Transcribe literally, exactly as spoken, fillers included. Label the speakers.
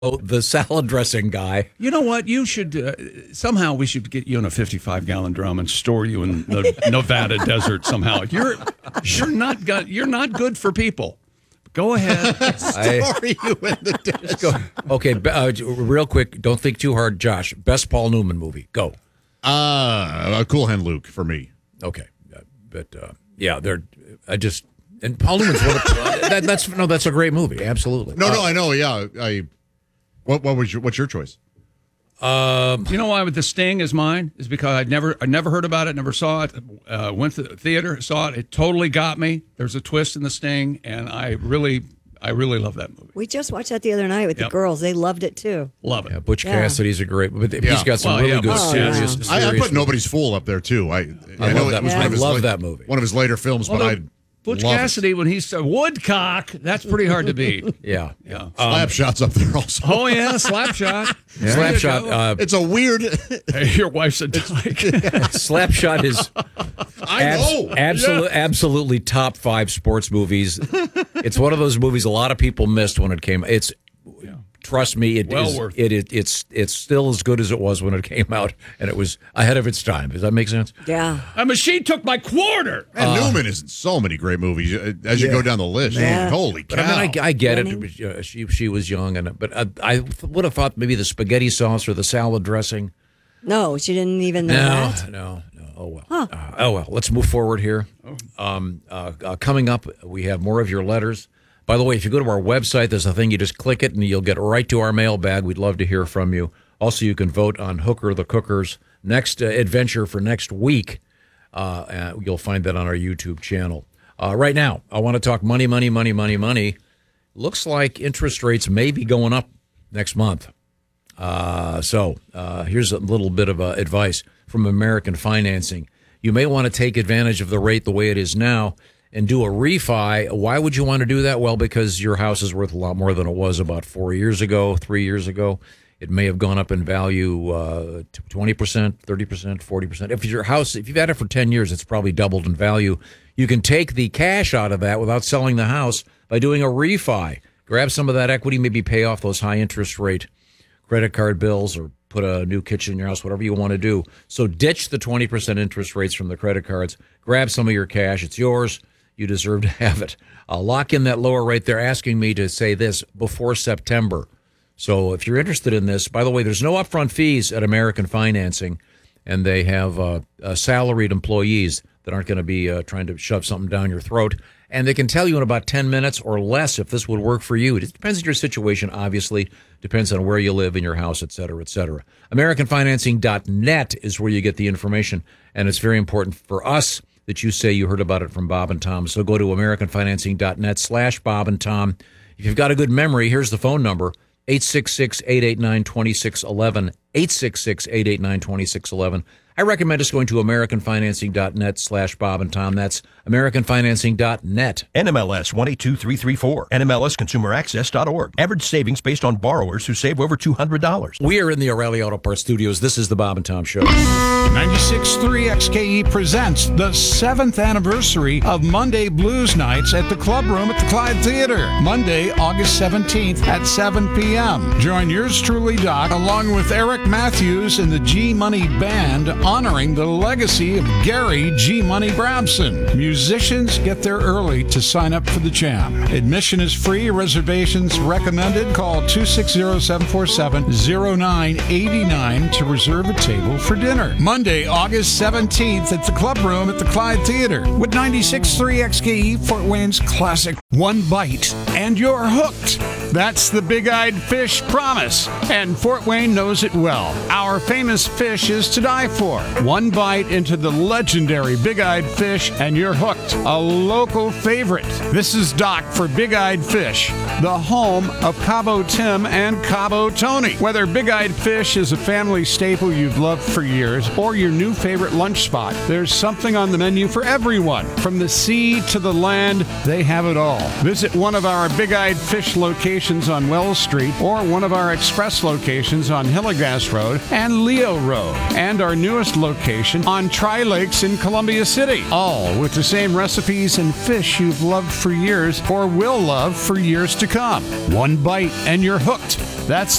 Speaker 1: Oh, the salad dressing guy.
Speaker 2: You know what? You should uh, somehow we should get you in a fifty-five gallon drum and store you in the Nevada desert somehow. You're you're not good. You're not good for people. Go ahead.
Speaker 3: Store you in the desert.
Speaker 1: Go. Okay, uh, real quick. Don't think too hard, Josh. Best Paul Newman movie. Go.
Speaker 3: Uh, Cool Hand Luke for me.
Speaker 1: Okay, uh, but uh, yeah, they're. I just and Paul Newman's one of, uh, that, that's no, that's a great movie. Absolutely.
Speaker 3: No,
Speaker 1: uh,
Speaker 3: no, I know. Yeah, I. What what was your what's your choice?
Speaker 2: Um, you know why with The Sting is mine is because I'd never I never heard about it, never saw it. Uh, went to the theater, saw it. It totally got me. There's a twist in The Sting, and I really I really love that movie.
Speaker 4: We just watched that the other night with
Speaker 2: Yep.
Speaker 4: the girls. They loved it too.
Speaker 2: Love it.
Speaker 1: Yeah, Butch
Speaker 4: Yeah.
Speaker 1: Cassidy's a great, but
Speaker 3: Yeah.
Speaker 1: he's got some
Speaker 2: Well,
Speaker 1: really
Speaker 2: yeah,
Speaker 1: good
Speaker 2: Butch
Speaker 1: serious.
Speaker 2: Cassidy.
Speaker 1: serious
Speaker 3: I, I put
Speaker 1: movies.
Speaker 3: Nobody's Fool up there too. I I,
Speaker 1: I
Speaker 3: know
Speaker 1: love that
Speaker 3: it was
Speaker 1: movie.
Speaker 3: one of his
Speaker 1: I love
Speaker 3: late-
Speaker 1: that movie.
Speaker 3: One of his later films,
Speaker 2: Well,
Speaker 3: but I
Speaker 2: the Butch
Speaker 3: love it.
Speaker 2: Cassidy when he's uh, Woodcock, that's pretty hard to beat.
Speaker 1: Yeah,
Speaker 2: Yeah.
Speaker 3: Slap shots up there also.
Speaker 2: Oh yeah, Slapshot.
Speaker 1: yeah. Slapshot. Uh,
Speaker 3: It's a weird.
Speaker 2: Hey, your wife's a dyke.
Speaker 1: Slapshot is
Speaker 3: I
Speaker 1: abs-
Speaker 3: know.
Speaker 1: absolute, absolutely top five sports movies. It's one of those movies a lot of people missed when it came. It's trust me, it
Speaker 2: Well
Speaker 1: is.
Speaker 2: worth
Speaker 1: It, it it's it's still as good as it was when it came out, and it was ahead of its time. Does that make sense?
Speaker 4: Yeah.
Speaker 2: A machine took my quarter.
Speaker 3: And Newman is in so many great movies uh, as you go down the list.
Speaker 4: Yeah.
Speaker 3: Holy
Speaker 1: But
Speaker 3: cow!
Speaker 1: I mean, I, I get
Speaker 4: Winning.
Speaker 1: it. Uh, She she was young, and but I, I would have thought maybe the spaghetti sauce or the salad dressing.
Speaker 4: No, she didn't even know
Speaker 1: No,
Speaker 4: that.
Speaker 1: no, no. Oh well. Uh, oh well. Let's move forward here. Um, uh, uh, coming up, we have more of your letters. By the way, if you go to our website, there's a thing you just click it and you'll get right to our mailbag. We'd love to hear from you. Also, you can vote on Hooker the Cooker's next uh, adventure for next week. Uh, uh, you'll find that on our YouTube channel. Uh, right now, I want to talk money, money, money, money, money. Looks like interest rates may be going up next month. Uh, so uh, here's a little bit of uh, advice from American Financing. You may want to take advantage of the rate the way it is now and do a refi. Why would you want to do that? Well, because your house is worth a lot more than it was about four years ago, three years ago. It may have gone up in value uh, twenty percent, thirty percent, forty percent. If your house, if you've had it for ten years, it's probably doubled in value. You can take the cash out of that without selling the house by doing a refi. Grab some of that equity, maybe pay off those high interest rate credit card bills or put a new kitchen in your house, whatever you want to do. So ditch the twenty percent interest rates from the credit cards. Grab some of your cash. It's yours. You deserve to have it. I'll lock in that lower rate. They're asking me to say this before September. So if you're interested in this, by the way, there's no upfront fees at American Financing, and they have uh, uh, salaried employees that aren't going to be uh, trying to shove something down your throat. And they can tell you in about ten minutes or less if this would work for you. It depends on your situation, obviously. Depends on where you live in your house, et cetera, et cetera. American Financing dot net is where you get the information, and it's very important for us that you say you heard about it from Bob and Tom. So go to American Financing dot net slash Bob and Tom. If you've got a good memory, here's the phone number, eight six six, eight eight nine, two six one one, eight six six, eight eight nine, two six one one. I recommend just going to American Financing dot net slash Bob and Tom. That's American Financing dot net.
Speaker 5: N M L S one eight two three three four. N M L S Consumer Access dot org. Average savings based on borrowers who save over two hundred dollars.
Speaker 1: We are in the O'Reilly Auto Parts Studios. This is the Bob and Tom Show.
Speaker 6: ninety-six point three X K E presents the seventh anniversary of Monday Blues Nights at the Club Room at the Clyde Theater. Monday, August seventeenth at seven p.m. Join yours truly, Doc, along with Eric Matthews and the G-Money Band, honoring the legacy of Gary G-Money Brabson. Musicians get there early to sign up for the jam. Admission is free. Reservations recommended. Call two six zero, seven four seven, zero nine eight nine to reserve a table for dinner. Monday, August seventeenth at the Club Room at the Clyde Theater with ninety-six point three X K E, Fort Wayne's classic. One bite and you're hooked. That's the Big-Eyed Fish promise, and Fort Wayne knows it well. Our famous fish is to die for. One bite into the legendary Big-Eyed Fish, and you're hooked. A local favorite. This is Doc for Big-Eyed Fish, the home of Cabo Tim and Cabo Tony. Whether Big-Eyed Fish is a family staple you've loved for years or your new favorite lunch spot, there's something on the menu for everyone. From the sea to the land, they have it all. Visit one of our Big-Eyed Fish locations locations on Wells Street or one of our express locations on Hillegas Road and Leo Road, and our newest location on Tri Lakes in Columbia City. All with the same recipes and fish you've loved for years or will love for years to come. One bite and you're hooked. That's